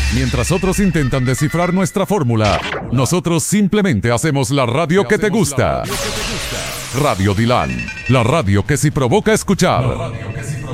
Mientras otros intentan descifrar nuestra fórmula, nosotros simplemente hacemos la radio que te gusta. Radio Dilan, la radio que sí provoca escuchar.